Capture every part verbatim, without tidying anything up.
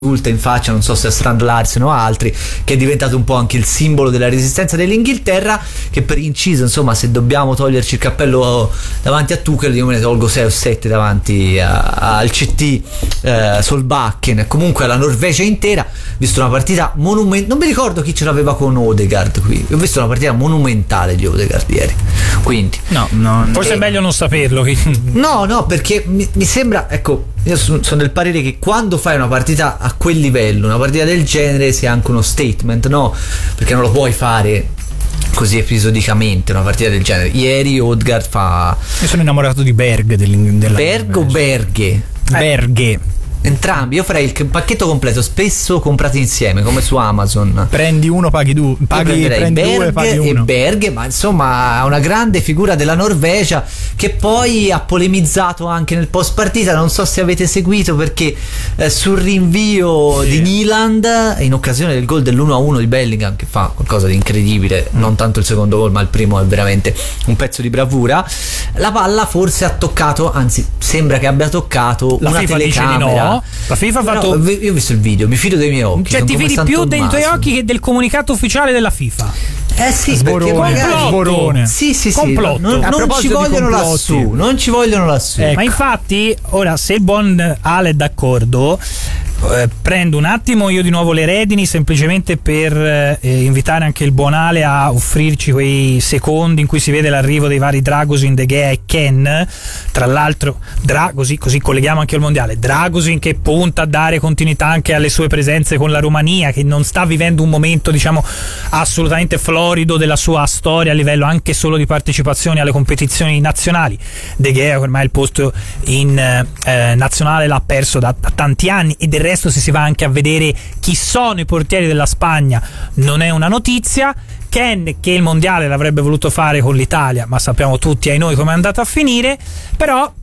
in faccia, non so se a Strand Larsen o altri, che è diventato un po' anche il simbolo della resistenza dell'Inghilterra, che per inciso, insomma, se dobbiamo toglierci il cappello davanti a Tuchel, io me ne tolgo sei o sette davanti a, al C T eh, Solbakken e comunque alla Norvegia intera. Ho visto una partita monumentale, non mi ricordo chi ce l'aveva con Odegaard qui, ho visto una partita monumentale di Odegaard ieri, quindi no, no forse eh, è meglio non saperlo. no no perché mi, mi sembra, ecco, io sono del parere che quando fai una partita a quel livello, una partita del genere, sia anche uno statement, no? Perché non lo puoi fare così episodicamente una partita del genere. Ieri Odegaard fa... Io sono innamorato di Berg della... Berg o Berghe? Berghe. Entrambi, io farei il pacchetto completo, spesso comprati insieme come su Amazon. Prendi uno, paghi due, paghi prendi Berg due, paghi uno. E Berg, ma insomma una grande figura della Norvegia, che poi ha polemizzato anche nel post partita, non so se avete seguito, perché eh, sul rinvio sì. di Nyland in occasione del gol dell'uno a uno di Bellingham, che fa qualcosa di incredibile, mm. non tanto il secondo gol ma il primo è veramente un pezzo di bravura, la palla forse ha toccato, anzi sembra che abbia toccato la una FIFA telecamera. La FIFA ha fatto. No, io ho visto il video, mi fido dei miei occhi. Cioè, ti fidi più dei tuoi occhi che del comunicato ufficiale della FIFA. Eh sì, Sborone, perché magari... Sborone. Sì, sì, sì. Complotto. Non, non ci vogliono lassù, non ci vogliono lassù. Ecco. Ma infatti, ora, se il buon Ale è d'accordo, eh, prendo un attimo io di nuovo le redini, semplicemente per eh, invitare anche il buon Ale a offrirci quei secondi in cui si vede l'arrivo dei vari Dragosin, De Gea e Ken. Tra l'altro, Dragosin, così colleghiamo anche al mondiale, Dragosin che punta a dare continuità anche alle sue presenze con la Romania, che non sta vivendo un momento, diciamo, assolutamente florido della sua storia a livello anche solo di partecipazione alle competizioni nazionali. De Gea ormai il posto in eh, nazionale l'ha perso da, da tanti anni, e del resto, se si va anche a vedere chi sono i portieri della Spagna, non è una notizia. Ken, che il mondiale l'avrebbe voluto fare con l'Italia, ma sappiamo tutti ai noi come è andata a finire, però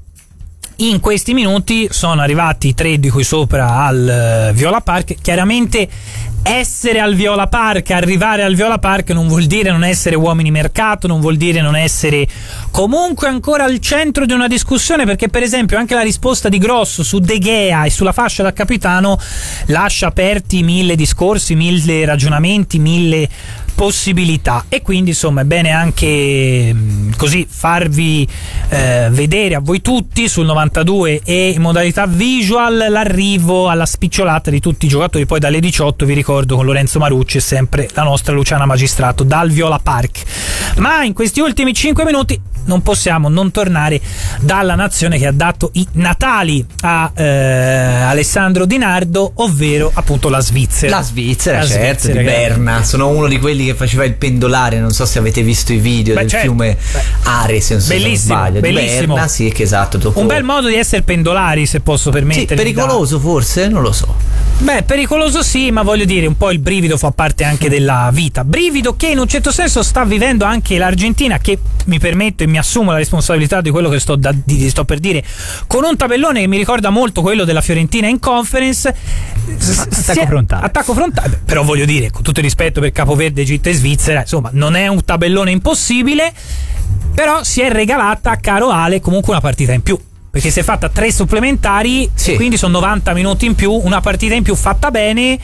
in questi minuti sono arrivati tre di cui sopra al uh, Viola Park. Chiaramente essere al Viola Park, arrivare al Viola Park non vuol dire non essere uomini mercato, non vuol dire non essere comunque ancora al centro di una discussione, perché per esempio anche la risposta di Grosso su De Gea e sulla fascia da capitano lascia aperti mille discorsi, mille ragionamenti, mille possibilità, e quindi insomma è bene anche mh, così farvi eh, vedere a voi tutti sul novantadue e in modalità visual l'arrivo alla spicciolata di tutti i giocatori. Poi dalle diciotto vi ricordo con Lorenzo Marucci e sempre la nostra Luciana Magistrato dal Viola Park. Ma in questi ultimi cinque minuti non possiamo non tornare dalla nazione che ha dato i natali a eh, Alessandro Di Nardo, ovvero appunto la Svizzera. La Svizzera, la certo, Svizzera, di Berna. Sono uno di quelli che faceva il pendolare, non so se avete visto i video Beh, del certo. fiume Are, se non bellissimo, sbaglio, bellissimo. Di Berna, sì, che esatto. Dopo... Un bel modo di essere pendolari, se posso permettermi. Sì, pericoloso da... forse, non lo so. Beh, pericoloso sì, ma voglio dire, un po' il brivido fa parte anche della vita. Brivido che in un certo senso sta vivendo anche l'Argentina, che mi permetto e mi assumo la responsabilità di quello che sto, da, di, sto per dire, con un tabellone che mi ricorda molto quello della Fiorentina in Conference. Attacco frontale. Attacco frontale, però voglio dire, con tutto il rispetto per Capoverde, Egitto e Svizzera, insomma, non è un tabellone impossibile, però si è regalata, caro Ale, comunque una partita in più. Perché si è fatta tre supplementari, sì. Quindi sono novanta minuti in più, una partita in più fatta bene.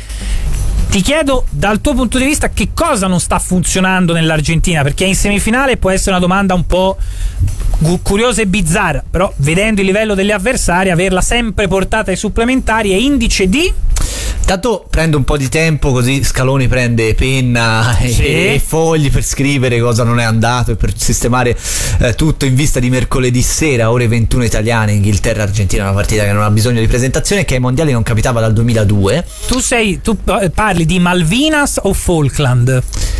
Ti chiedo, dal tuo punto di vista, che cosa non sta funzionando nell'Argentina? Perché in semifinale può essere una domanda un po' curiosa e bizzarra, però vedendo il livello delle avversarie, averla sempre portata ai supplementari è indice di... Tanto prendo un po' di tempo, così Scaloni prende penna e, sì. e fogli per scrivere cosa non è andato e per sistemare eh, tutto in vista di mercoledì sera, ore ventuno italiane, Inghilterra-Argentina, una partita che non ha bisogno di presentazione, che ai mondiali non capitava dal duemiladue. Tu sei, tu parli di Malvinas o Falkland?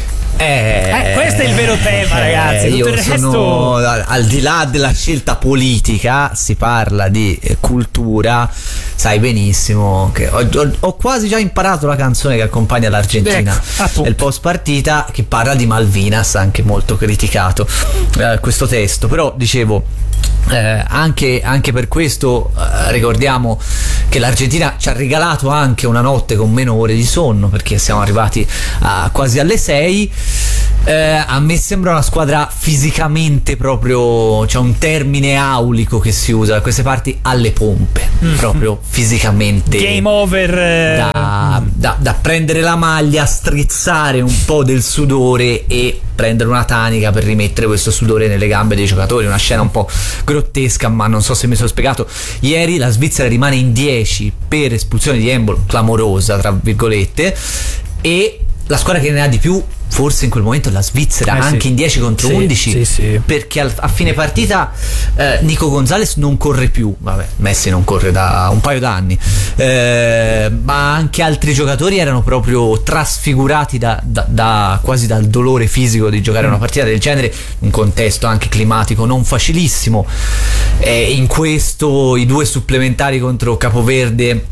Eh, eh, questo è il vero tema, ragazzi. Tutto io il resto... sono, al di là della scelta politica, si parla di cultura. Sai benissimo che ho, ho, ho quasi già imparato la canzone che accompagna l'Argentina, ecco, il post partita, che parla di Malvinas, anche molto criticato eh, questo testo. Però dicevo, eh, anche, anche per questo eh, ricordiamo che l'Argentina ci ha regalato anche una notte con meno ore di sonno, perché siamo arrivati a quasi alle sei. Eh, a me sembra una squadra fisicamente proprio, c'è un termine aulico che si usa da queste parti, alle pompe, mm. proprio fisicamente game over, eh. da, da, da prendere la maglia, strizzare un po' del sudore e prendere una tanica per rimettere questo sudore nelle gambe dei giocatori. Una scena un po' grottesca, ma non so se mi sono spiegato. Ieri la Svizzera rimane in dieci per espulsione di handball clamorosa, tra virgolette, e la squadra che ne ha di più forse in quel momento è la Svizzera, eh anche sì. in dieci contro sì, undici, sì, sì. perché al, a fine partita eh, Nico Gonzalez non corre più, vabbè, Messi non corre da un paio d'anni, eh, ma anche altri giocatori erano proprio trasfigurati da, da, da quasi dal dolore fisico di giocare mm. una partita del genere, un contesto anche climatico non facilissimo, eh, in questo i due supplementari contro Capoverde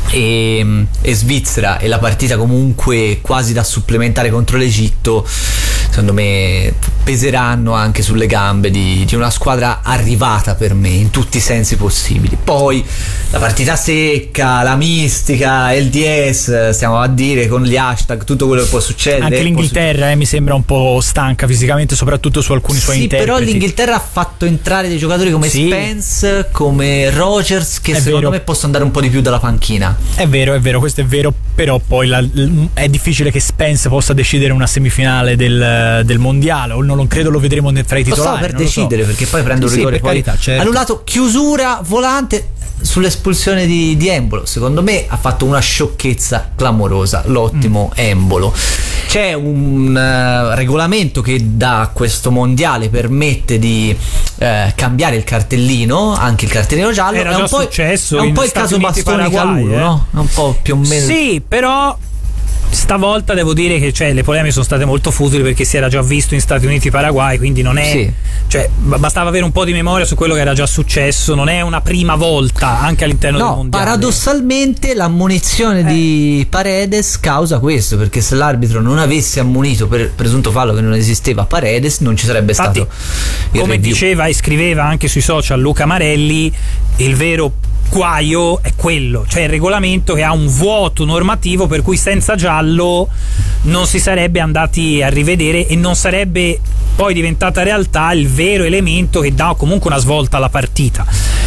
E, e Svizzera e la partita comunque quasi da supplementare contro l'Egitto, secondo me peseranno anche sulle gambe di, di una squadra arrivata per me in tutti i sensi possibili. Poi la partita secca, la mistica, il D S, stiamo a dire con gli hashtag tutto quello che può succedere. Anche l'Inghilterra succedere. Eh, mi sembra un po' stanca fisicamente, soprattutto su alcuni suoi sì, interpreti. Però l'Inghilterra ha fatto entrare dei giocatori come sì. Spence, come Rogers, che è secondo vero. me possono andare un po' di più dalla panchina. È vero, è vero, questo è vero, però poi la, è difficile che Spence possa decidere una semifinale del, del mondiale, o non, non credo lo vedremo tra i titolari. Lo so per decidere, so. perché poi prende un sì, rigore, poi carità, certo. annullato, chiusura volante sull'espulsione di, di Embolo. Secondo me ha fatto una sciocchezza clamorosa l'ottimo mm. Embolo. C'è un uh, regolamento che da questo mondiale permette di uh, cambiare il cartellino, anche il cartellino giallo. Era è già un po', successo è un po' il Stati caso Bastoni Calulu, eh? no? È un po' più o meno. Sì, però stavolta devo dire che cioè, le polemiche sono state molto futili, perché si era già visto in Stati Uniti Paraguay, quindi non è sì. cioè, bastava avere un po' di memoria su quello che era già successo, non è una prima volta anche all'interno no, del mondiale. Paradossalmente l'ammonizione eh. di Paredes causa questo, perché se l'arbitro non avesse ammonito per presunto fallo che non esisteva Paredes, non ci sarebbe Infatti, stato il come review. Diceva e scriveva anche sui social Luca Marelli, il vero guaio è quello, cioè il regolamento che ha un vuoto normativo per cui senza giallo non si sarebbe andati a rivedere e non sarebbe poi diventata realtà il vero elemento che dà comunque una svolta alla partita.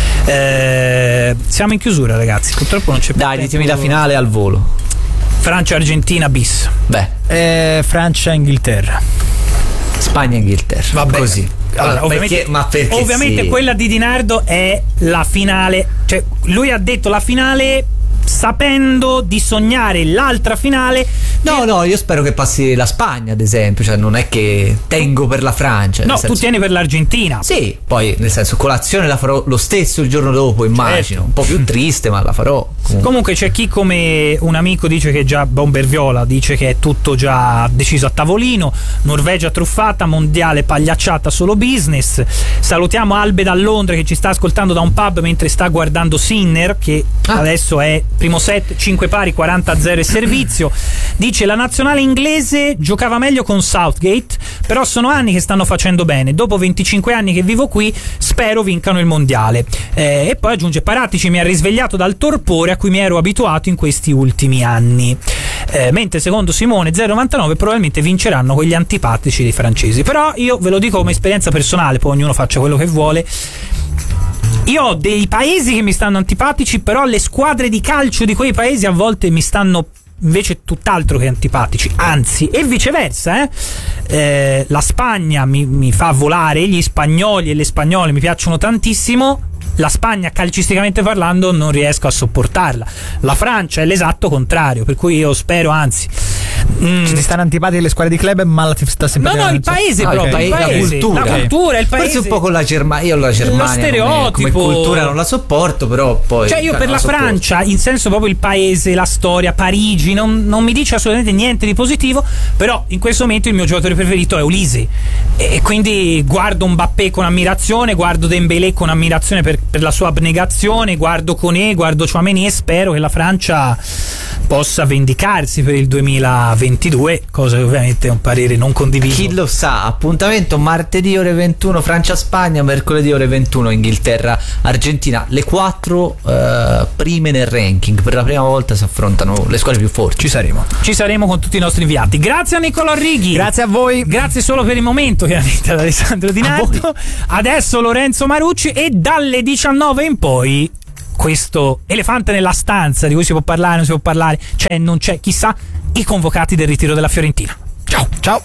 Eh, siamo in chiusura, ragazzi, purtroppo non c'è più dai, ditemi la finale al volo. Francia-Argentina bis. Beh, eh, Francia-Inghilterra. Spagna-Inghilterra. Vabbè, così. Allora, allora, ovviamente, perché, ma perché ovviamente sì. quella di Di Nardo è la finale, cioè lui ha detto la finale sapendo di sognare l'altra finale. No, no, io spero che passi la Spagna, ad esempio, cioè non è che tengo per la Francia. No, senso... tu tieni per l'Argentina. Sì, poi nel senso colazione la farò lo stesso il giorno dopo, immagino, certo. Un po' più triste, ma la farò. Comunque, comunque c'è chi come un amico dice che già Bomberviola dice che è tutto già deciso a tavolino, Norvegia truffata, mondiale pagliacciata, solo business. Salutiamo Albe da Londra che ci sta ascoltando da un pub mentre sta guardando Sinner, che ah. adesso è primo set, cinque pari, quaranta a zero e servizio. Dice la nazionale inglese giocava meglio con Southgate, però sono anni che stanno facendo bene, dopo venticinque anni che vivo qui spero vincano il mondiale. Eh, e poi aggiunge Paratici mi ha risvegliato dal torpore a cui mi ero abituato in questi ultimi anni. Eh, mentre secondo Simone zero virgola novantanove probabilmente vinceranno quegli antipatici dei francesi, però io ve lo dico come esperienza personale, poi ognuno faccia quello che vuole. Io ho dei paesi che mi stanno antipatici, però le squadre di calcio di quei paesi a volte mi stanno invece tutt'altro che antipatici, anzi, e viceversa. Eh? Eh, la Spagna mi, mi fa volare, gli spagnoli e le spagnole mi piacciono tantissimo. La Spagna, calcisticamente parlando, non riesco a sopportarla. La Francia è l'esatto contrario, per cui io spero, anzi, mm, ci stanno antipatiche le squadre di club, ma la ti sta sempre no no il paese, ah, proprio okay. il paese, la cultura, la cultura, il paese. Forse un po' con la Germania, io la Germania lo stereotipo come, come cultura non la sopporto, però poi cioè io per la, la Francia, in senso proprio il paese, la storia, Parigi non, non mi dice assolutamente niente di positivo, però in questo momento il mio giocatore preferito è Olise e quindi guardo Mbappé con ammirazione, guardo Dembélé con ammirazione per, per la sua abnegazione, guardo Koné, guardo Tchouaméni e spero che la Francia possa vendicarsi per il duemilaventidue, cosa che ovviamente è un parere non condiviso. Chi lo sa, appuntamento martedì ore ventuno Francia-Spagna, mercoledì ore ventuno Inghilterra-Argentina, le quattro eh, prime nel ranking, per la prima volta si affrontano le squadre più forti. Ci saremo. Ci saremo con tutti i nostri inviati. Grazie a Nicolò Righi. Grazie a voi. Grazie solo per il momento, chiaramente, ad Alessandro Di Nardo. Adesso Lorenzo Marucci e dalle diciannove in poi questo elefante nella stanza di cui si può parlare, non si può parlare, c'è, non c'è, chissà, i convocati del ritiro della Fiorentina. Ciao. Ciao.